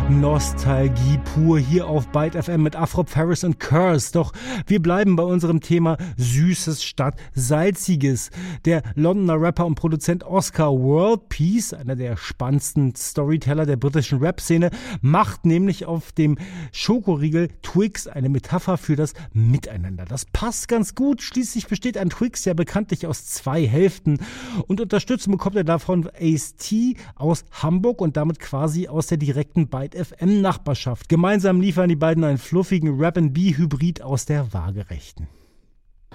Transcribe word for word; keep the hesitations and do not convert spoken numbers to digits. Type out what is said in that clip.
Nostalgie pur hier auf Byte F M mit Afro Paris und Curse. Doch wir bleiben bei unserem Thema Süßes statt Salziges. Der Londoner Rapper und Produzent Oscar World Peace, einer der spannendsten Storyteller der britischen Rap-Szene, macht nämlich auf dem Schokoriegel Twix eine Metapher für das Miteinander. Das passt ganz gut. Schließlich besteht ein Twix ja bekanntlich aus zwei Hälften. Und Unterstützung bekommt er davon Ace-T aus Hamburg und damit quasi aus der direkten Byte F M Nachbarschaft. Gemeinsam liefern die beiden einen fluffigen Rap and B Hybrid aus der Waagerechten.